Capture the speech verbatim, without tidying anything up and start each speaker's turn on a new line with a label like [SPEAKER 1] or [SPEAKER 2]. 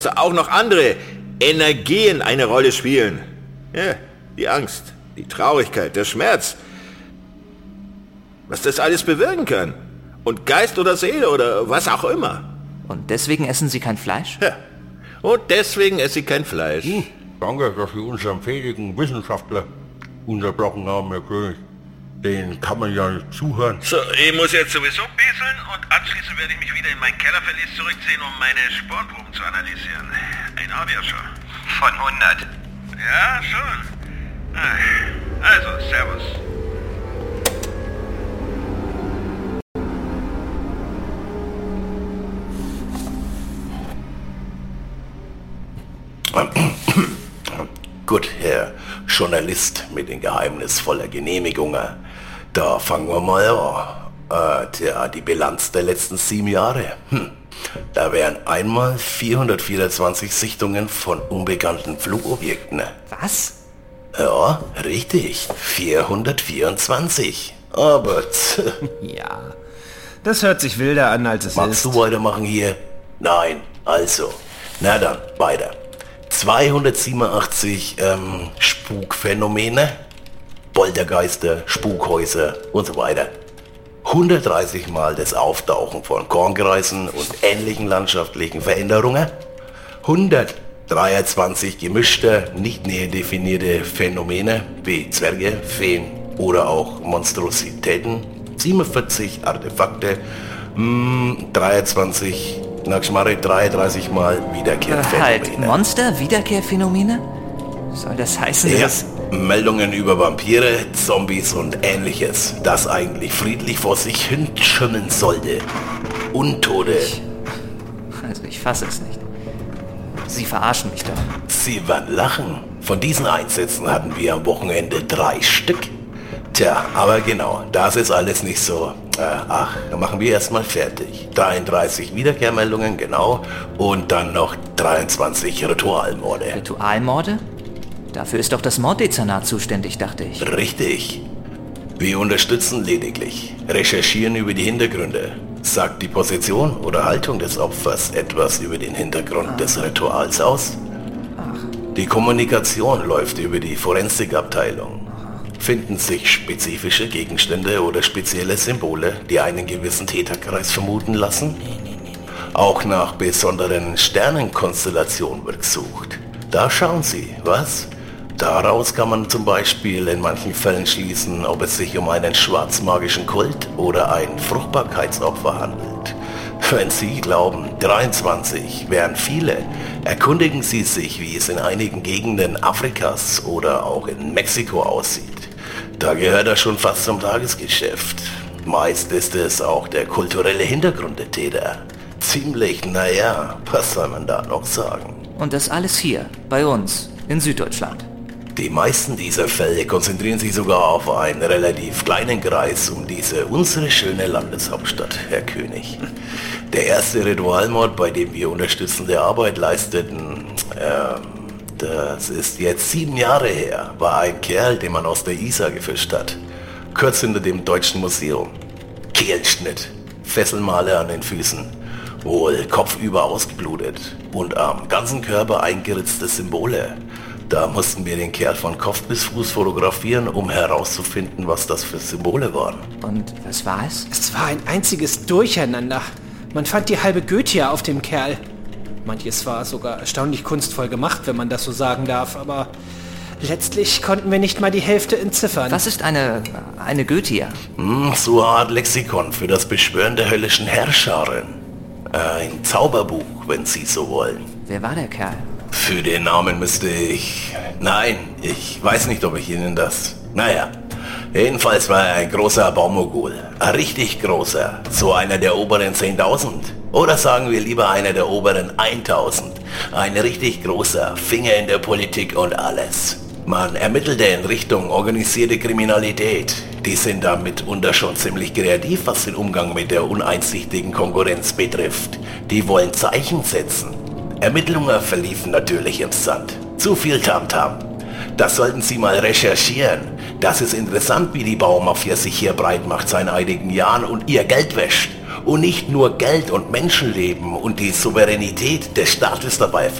[SPEAKER 1] auch noch andere Energien eine Rolle spielen. Ja, die Angst, die Traurigkeit, der Schmerz. Was das alles bewirken kann. Und Geist oder Seele oder was auch immer.
[SPEAKER 2] Und deswegen essen Sie kein Fleisch?
[SPEAKER 1] Ja. Und deswegen esse ich kein Fleisch.
[SPEAKER 3] Hm, danke, dass Sie unseren fähigen Wissenschaftler unterbrochen haben, Herr König. Den kann man ja nicht zuhören.
[SPEAKER 1] So, ich muss jetzt sowieso bieseln und anschließend werde ich mich wieder in mein Kellerverlies zurückziehen, um meine Spornproben zu analysieren. Ein habe ja schon.
[SPEAKER 4] Von hundert.
[SPEAKER 1] Ja, schon. Also, servus.
[SPEAKER 5] Gut, Herr Journalist mit den geheimnisvoller Genehmigungen. Da fangen wir mal an. Äh, tja, die Bilanz der letzten sieben Jahre. Hm. Da wären einmal vierhundertvierundzwanzig Sichtungen von unbekannten Flugobjekten.
[SPEAKER 2] Was?
[SPEAKER 5] Ja, richtig. vierhundertvierundzwanzig. Aber tch.
[SPEAKER 6] Ja, das hört sich wilder an, als es
[SPEAKER 5] Magst
[SPEAKER 6] ist.
[SPEAKER 5] du weitermachen hier? Nein, also. Na dann, weiter. zweihundertsiebenundachtzig ähm, Spukphänomene, Poltergeister, Spukhäuser und so weiter. hundertdreißig Mal das Auftauchen von Kornkreisen und ähnlichen landschaftlichen Veränderungen. hundertdreiundzwanzig gemischte, nicht näher definierte Phänomene wie Zwerge, Feen oder auch Monstrositäten. siebenundvierzig Artefakte, mh, dreiundzwanzig, na Geschmarre, dreiunddreißig Mal Wiederkehrphänomene.
[SPEAKER 2] Halt, Monster, Wiederkehrphänomone? Soll das heißen,
[SPEAKER 5] Ja,
[SPEAKER 2] dass...
[SPEAKER 5] Meldungen über Vampire, Zombies und ähnliches, das eigentlich friedlich vor sich hin schimmeln sollte. Untote.
[SPEAKER 2] Also ich fasse es nicht. Sie verarschen mich doch.
[SPEAKER 5] Sie werden lachen. Von diesen Einsätzen hatten wir am Wochenende drei Stück. Tja, aber genau, das ist alles nicht so. Äh, ach, dann machen wir erstmal fertig. dreiunddreißig Wiederkehrmeldungen, genau. Und dann noch dreiundzwanzig Ritualmorde.
[SPEAKER 2] Ritualmorde? Dafür ist doch das Morddezernat zuständig, dachte ich.
[SPEAKER 5] Richtig. Wir unterstützen lediglich. Recherchieren über die Hintergründe. Sagt die Position oder Haltung des Opfers etwas über den Hintergrund ah. des Rituals aus?
[SPEAKER 2] Ach.
[SPEAKER 5] Die Kommunikation läuft über die Forensikabteilung. Finden sich spezifische Gegenstände oder spezielle Symbole, die einen gewissen Täterkreis vermuten lassen? Auch nach besonderen Sternenkonstellationen wird gesucht. Da schauen Sie, was? Daraus kann man zum Beispiel in manchen Fällen schließen, ob es sich um einen schwarzmagischen Kult oder ein Fruchtbarkeitsopfer handelt. Wenn Sie glauben, dreiundzwanzig wären viele, erkundigen Sie sich, wie es in einigen Gegenden Afrikas oder auch in Mexiko aussieht. Da gehört er schon fast zum Tagesgeschäft. Meist ist es auch der kulturelle Hintergrund der Täter. Ziemlich, naja, was soll man da noch sagen?
[SPEAKER 2] Und das alles hier, bei uns, in Süddeutschland.
[SPEAKER 5] Die meisten dieser Fälle konzentrieren sich sogar auf einen relativ kleinen Kreis um diese unsere schöne Landeshauptstadt, Herr König. Der erste Ritualmord, bei dem wir unterstützende Arbeit leisteten, ähm, das ist jetzt sieben Jahre her, war ein Kerl, den man aus der Isar gefischt hat. Kurz hinter dem Deutschen Museum. Kehlenschnitt, Fesselmale an den Füßen, wohl kopfüber ausgeblutet und am ganzen Körper eingeritzte Symbole. Da mussten wir den Kerl von Kopf bis Fuß fotografieren, um herauszufinden, was das für Symbole waren.
[SPEAKER 2] Und was war es?
[SPEAKER 6] Es war ein einziges Durcheinander. Man fand die halbe Goetia auf dem Kerl. Manches war sogar erstaunlich kunstvoll gemacht, wenn man das so sagen darf, aber letztlich konnten wir nicht mal die Hälfte entziffern.
[SPEAKER 2] Was ist eine, eine Goetia?
[SPEAKER 5] Hm, so eine Art Lexikon für das Beschwören der höllischen Herrscherin. Ein Zauberbuch, wenn Sie so wollen.
[SPEAKER 2] Wer war der Kerl?
[SPEAKER 5] Für den Namen müsste ich... Nein, ich weiß nicht, ob ich Ihnen das... Naja, jedenfalls war er ein großer Baumogul. Ein richtig großer. So einer der oberen zehntausend. Oder sagen wir lieber einer der oberen eintausend. Ein richtig großer, Finger in der Politik und alles. Man ermittelte in Richtung organisierte Kriminalität. Die sind da mitunter schon ziemlich kreativ, was den Umgang mit der uneinsichtigen Konkurrenz betrifft. Die wollen Zeichen setzen. Ermittlungen verliefen natürlich im Sand. Zu viel Tamtam. Das sollten Sie mal recherchieren. Das ist interessant, wie die Baumafia sich hier breit macht seit einigen Jahren und ihr Geld wäscht. und nicht nur Geld und Menschenleben und die Souveränität des Staates dabei